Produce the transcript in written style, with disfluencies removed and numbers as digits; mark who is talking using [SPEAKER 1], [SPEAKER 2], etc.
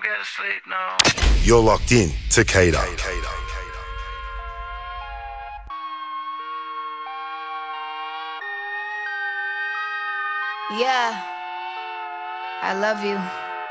[SPEAKER 1] to sleep now.
[SPEAKER 2] You're locked in to Cater.
[SPEAKER 3] Yeah, I love you.